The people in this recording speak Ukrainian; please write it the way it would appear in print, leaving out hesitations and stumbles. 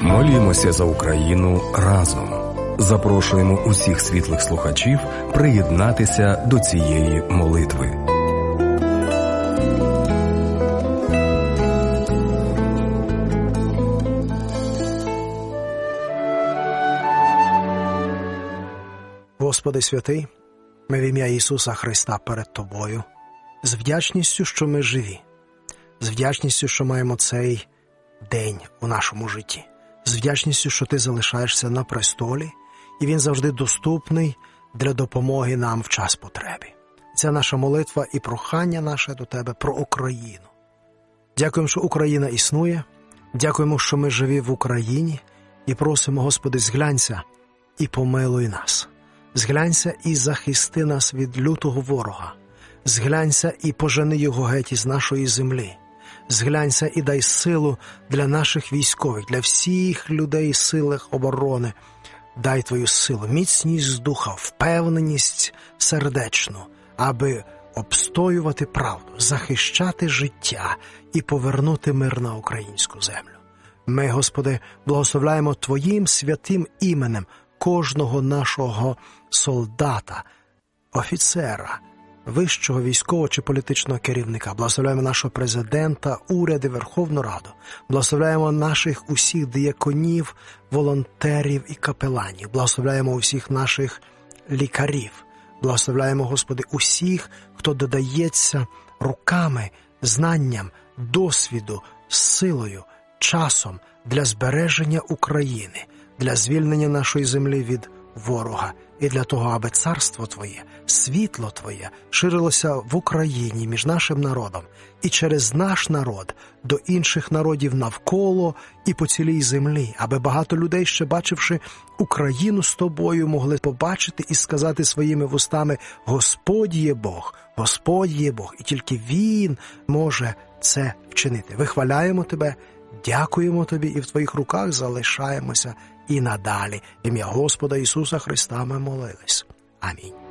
Молімося за Україну разом. Запрошуємо усіх світлих слухачів приєднатися до цієї молитви. Господи святий, ми в ім'я Ісуса Христа перед Тобою, з вдячністю, що ми живі, з вдячністю, що маємо цей день у нашому житті, з вдячністю, що Ти залишаєшся на престолі, і Він завжди доступний для допомоги нам в час потреби. Це наша молитва і прохання наше до Тебе про Україну. Дякуємо, що Україна існує, дякуємо, що ми живі в Україні, і просимо, Господи, зглянься і помилуй нас. Зглянься і захисти нас від лютого ворога. Зглянься і пожени його геть із нашої землі. Зглянься і дай силу для наших військових, для всіх людей в силах оборони. Дай Твою силу, міцність духа, впевненість сердечну, аби обстоювати правду, захищати життя і повернути мир на українську землю. Ми, Господи, благословляємо Твоїм святим іменем кожного нашого солдата, офіцера, вищого військового чи політичного керівника. Благословляємо нашого президента, уряди, Верховну Раду. Благословляємо наших усіх дияконів, волонтерів і капеланів. Благословляємо усіх наших лікарів. Благословляємо, Господи, усіх, хто додається руками, знанням, досвіду, силою, часом для збереження України, для звільнення нашої землі від ворога і для того, аби царство Твоє, світло Твоє ширилося в Україні між нашим народом і через наш народ до інших народів навколо і по цілій землі, аби багато людей, ще бачивши Україну з Тобою, могли побачити і сказати своїми вустами: «Господь є Бог, Господь є Бог», і тільки Він може це вчинити. Вихваляємо Тебе, дякуємо Тобі і в Твоїх руках залишаємося і надалі. В ім'я Господа Ісуса Христа ми молились. Амінь.